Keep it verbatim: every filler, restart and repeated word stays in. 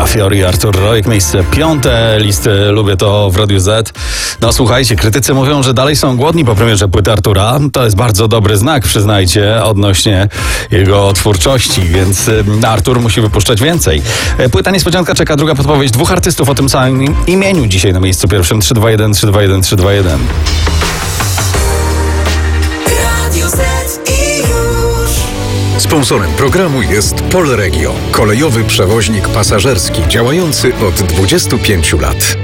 Monika Fiori i Artur Rojek, miejsce piąte listy Lubię to w Radiu Z. No słuchajcie, krytycy mówią, że dalej są głodni po premierze płyty Artura. To jest bardzo dobry znak, przyznajcie, odnośnie jego twórczości, więc Artur musi wypuszczać więcej. Płyta Niespodzianka czeka, druga podpowiedź dwóch artystów o tym samym imieniu dzisiaj na miejscu pierwszym. trzy dwa jeden, trzy dwa jeden, trzy dwa jeden. Sponsorem programu jest Polregio, kolejowy przewoźnik pasażerski działający od dwudziestu pięciu lat.